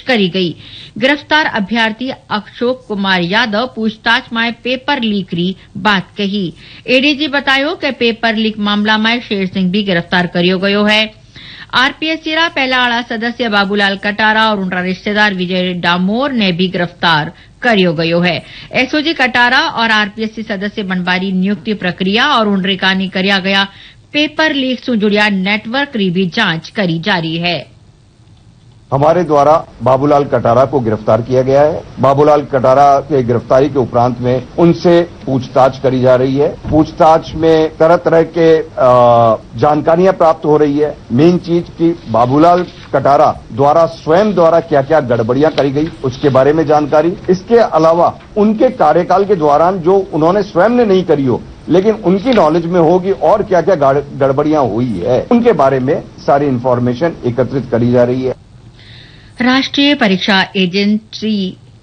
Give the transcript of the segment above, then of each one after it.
करी गई। गिरफ्तार अभ्यर्थी अशोक कुमार यादव पूछताछ में पेपर लीक री बात कही। एडीजी बतायो कि पेपर लीक मामला में शेर सिंह भी गिरफ्तार करियो गयो है। आरपीएससी रा पहला आला सदस्य बाबूलाल कटारा और उनका रिश्तेदार विजय डामोर ने भी गिरफ्तार करियो गयो है। एसओजी कटारा और आरपीएससी सदस्य बनबारी नियुक्ति प्रक्रिया और उनरे कानी करिया गया पेपर लीक से जुड़िया नेटवर्क री भी जांच करी जारी है। हमारे द्वारा बाबूलाल कटारा को गिरफ्तार किया गया है। बाबूलाल कटारा के गिरफ्तारी के उपरांत में उनसे पूछताछ करी जा रही है। पूछताछ में तरह तरह के जानकारियां प्राप्त हो रही है। मेन चीज की बाबूलाल कटारा स्वयं द्वारा क्या क्या गड़बड़ियां करी गई उसके बारे में जानकारी। इसके अलावा उनके कार्यकाल के दौरान जो उन्होंने स्वयं ने नहीं करी हो लेकिन उनकी नॉलेज में होगी और क्या क्या गड़बड़ियां हुई है उनके बारे में सारी इंफॉर्मेशन एकत्रित करी जा रही है। राष्ट्रीय परीक्षा एजेंसी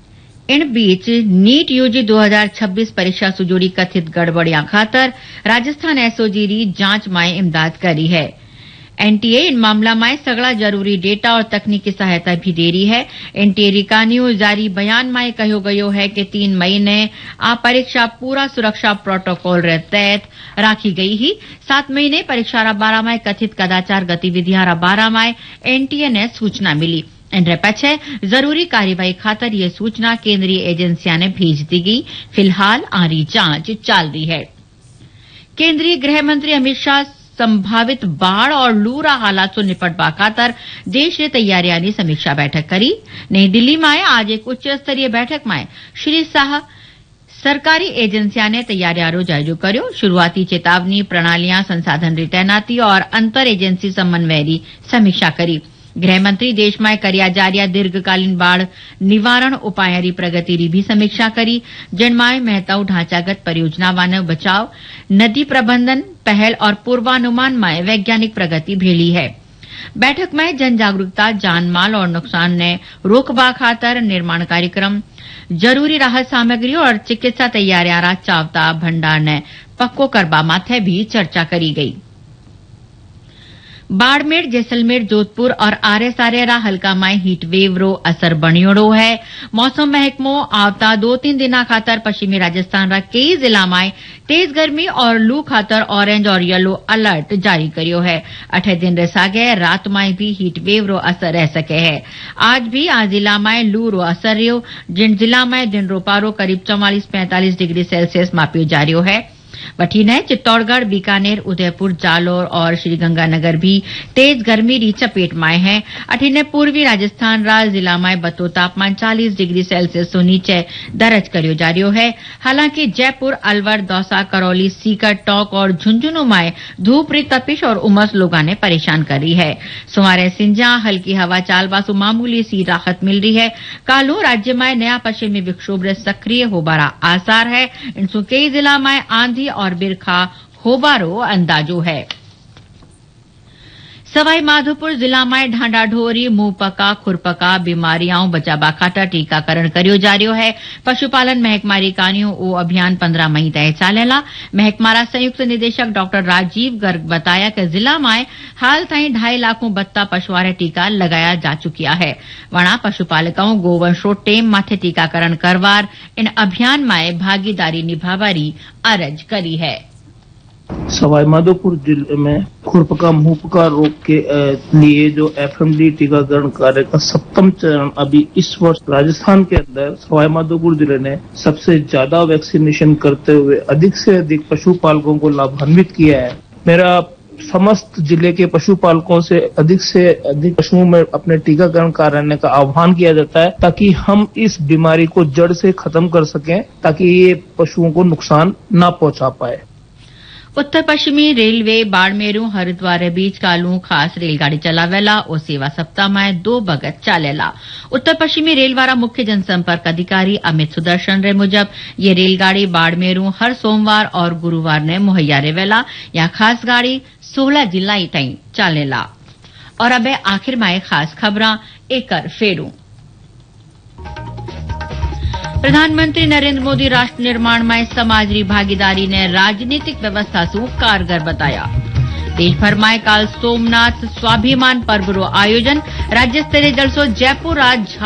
इन बीच नीट यूजी 2026 परीक्षा से जुड़ी कथित गड़बड़ियां खातर राजस्थान एसओजी री जांच में इमदाद करी है। एनटीए इन मामला में सगला जरूरी डेटा और तकनीकी सहायता भी दे रही है। एनटीए रिकानियों जारी बयान में कहो गयो है कि 3 मई ने आ परीक्षा पूरा सुरक्षा प्रोटोकॉल रे तहत राखी गई ही। 7 मई ने परीक्षा रा बारा में कथित कदाचार गतिविधियां रा बारा में एनटीए ने सूचना मिली। इनरे पछे जरूरी कार्यवाही खातर ये सूचना केंद्रीय एजेंसियां ने भेज दी गई। फिलहाल आरी जांच चल रही है। केंद्रीय गृह मंत्री अमित शाह संभावित बाढ़ और लू रा हालात से निपटवा खातर देश री तैयारियां री समीक्षा बैठक करी। नई दिल्ली में आज एक उच्च स्तरीय बैठक में श्री शाह सरकारी एजेंसियां ने तैयारियां रो जायजो कर्यो। शुरुआती चेतावनी प्रणालियां संसाधन री तैनाती और अंतर एजेंसी समन्वय री समीक्षा करी। गृह मंत्री देश में करिया जारिया दीर्घकालीन बाढ़ निवारण उपाय री प्रगति री भी समीक्षा करी। जिनमें महत्व ढांचागत परियोजनावां ने बचाव नदी प्रबंधन पहल और पूर्वानुमान में वैज्ञानिक प्रगति भेली है। बैठक में जन जागरूकता जान माल और नुकसान ने रोकवा खातर निर्माण कार्यक्रम जरूरी राहत सामग्री और चिकित्सा तैयारियां रा चावता भंडार ने पक्को करवा माथे भी चर्चा करी गई। बाड़मेर जैसलमेर जोधपुर और आरे सारे रा हल्का में हीट वेव रो असर बणियोड़ो है। मौसम महकमो आवता 2-3 दिना खातर पश्चिमी राजस्थान रा कई जिला में तेज गर्मी और लू खातर ऑरेंज और येलो अलर्ट जारी करियो है। 8 दिन रे सागे रात में भी हीट वेव रो असर रह सके है। आज भी आ जिला में लू रो असर रियो। जिन जिला में दिन रो पारो करीब 44-45 डिग्री सेल्सियस मापियो जा रियो है। वठी ने चित्तौड़गढ़ बीकानेर उदयपुर जालोर और श्रीगंगानगर भी तेज गर्मी री चपेट में है। अठीने पूर्वी राजस्थान रा जिला में बतो तापमान 40 डिग्री सेल्सियस से नीचे दर्ज करियो जा रियो है। हालांकि जयपुर अलवर दौसा करौली सीकर टोंक और झुंझुनू में धूप री तपिश और उमस लोगा ने परेशान कर रही है। सुमारे सिंजा हल्की हवा चालबा से मामूली सी राहत मिल रही है। कालू राज्य में नया पश्चिमी विक्षोभ रे सक्रिय होबारा आसार है। इनसु कई जिला में आंधी और बिरखा होबारो अंदाजो है। सवाई माधोपुर जिला में ढांडा ढोरी मुंहपका खुरपका बीमारियां बचावा खातर टीकाकरण करियो जा रियो है। पशुपालन महकमा री कानियो ओ अभियान 15 मई तय चालेला। महकमारा संयुक्त निदेशक डॉक्टर राजीव गर्ग बताया कि जिला में हाल ताईं 2.5 लाखों बत्ता पशुआरे टीका लगाया जा चुकिया है। वणा पशुपालकों गोवंशो टेम माथे टीकाकरण करवार इन अभियान में भागीदारी निभावारी अरज करी है। सवाई माधोपुर जिले में खुरपका मुंहपका रोग के लिए जो एफएमडी टीकाकरण कार्य का 7वां चरण अभी इस वर्ष राजस्थान के अंदर सवाई माधोपुर जिले ने सबसे ज्यादा वैक्सीनेशन करते हुए अधिक से अधिक पशुपालकों को लाभान्वित किया है। मेरा समस्त जिले के पशुपालकों से अधिक पशुओं में अपने टीकाकरण कराने का आह्वान किया जाता है ताकि हम इस बीमारी को जड़ से खत्म कर सकें, ताकि ये पशुओं को नुकसान न पहुंचा पाए। उत्तर पश्चिमी रेलवे बाड़मेरू हरिद्वार बीच कालू खास रेलगाड़ी चलावेला और सेवा सप्ताह में 2 बगत चालेला। उत्तर पश्चिमी रेलवारा मुख्य जनसंपर्क अधिकारी अमित सुदर्शन रे मुजब ये रेलगाड़ी बाड़मेरू हर सोमवार और गुरुवार ने मुहैया रेवेला। यह खास गाड़ी 16 जुलाई ताईं चालेला। और अब आखिर में खास खबरां एकर फेरू। प्रधानमंत्री नरेंद्र मोदी राष्ट्र निर्माण में समाज री भागीदारी ने राजनीतिक व्यवस्था से कारगर बताया। देश भर में काल सोमनाथ स्वाभिमान पर्व रो आयोजन। राज्य स्तरीय जलसो जयपुर